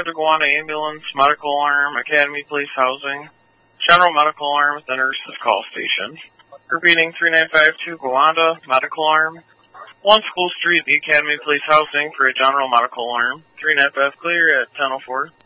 395 to Gowanda Ambulance, Medical Alarm, Academy Police Housing, General Medical Alarm with the nurse's call station. Repeating 395 to Gowanda, Medical Alarm, 1 School Street, the Academy Police Housing for a General Medical Alarm. 395 clear at 10:04.